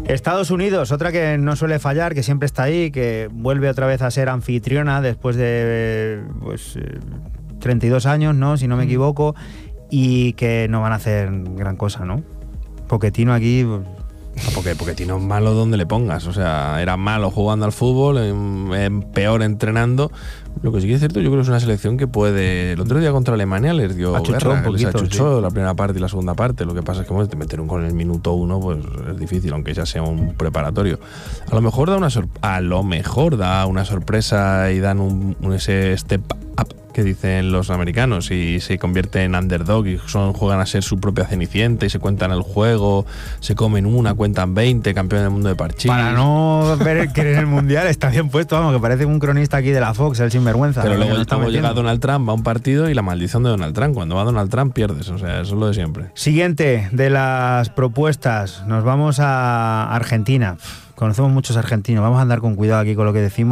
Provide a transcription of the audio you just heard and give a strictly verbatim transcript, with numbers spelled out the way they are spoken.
Estados Unidos, otra que no suele fallar, que siempre está ahí, que vuelve otra vez a ser anfitriona después de pues, treinta y dos años, ¿no? Si no me equivoco, y que no van a hacer gran cosa, ¿no? Pochettino aquí... Pues, no, porque Pochettino es malo donde le pongas, o sea, era malo jugando al fútbol, en, en peor entrenando. Lo que sí que es cierto, yo creo que es una selección que puede... El otro día contra Alemania les dio achuchó guerra, un poquito, les achuchó sí. La primera parte y la segunda parte. Lo que pasa es que bueno, te meter un gol en el minuto uno pues es difícil, aunque ya sea un preparatorio. A lo mejor da una sor- a lo mejor da una sorpresa y dan un, un ese step up que dicen los americanos y se convierte en underdog y son, juegan a ser su propia Cenicienta y se cuentan el juego, se comen una, cuentan veinte, campeón del mundo de parchís. Para no ver que en el Mundial está bien puesto, vamos, que parece un cronista aquí de la Fox, el sinvergüenza. Pero luego, no luego llega Donald Trump, va a un partido y la maldición de Donald Trump. Cuando va Donald Trump pierdes, o sea, eso es lo de siempre. Siguiente de las propuestas, nos vamos a Argentina. Conocemos muchos argentinos, vamos a andar con cuidado aquí con lo que decimos.